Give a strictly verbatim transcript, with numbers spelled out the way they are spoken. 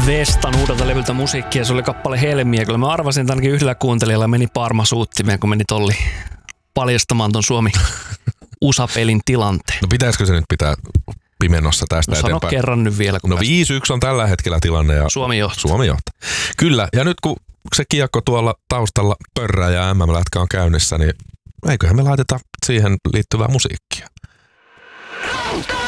Vestan uudelta levyltä musiikkia, se oli kappale Helmiä. Kyllä mä arvasin, että ainakin yhdellä kuuntelijalla meni Parma suuttimeen, kun meni tolli paljastamaan ton Suomi-U S A-pelin tilanteen. No pitäisikö se nyt pitää pimennossa tästä no, eteenpäin? Sano kerran nyt vielä. No viisi yksi on tällä hetkellä tilanne. Ja Suomi johtaa. Suomi johtaa. Kyllä, ja nyt kun se kiekko tuolla taustalla pörrää ja M M-lätkä on käynnissä, niin eiköhän me laiteta siihen liittyvää musiikkia.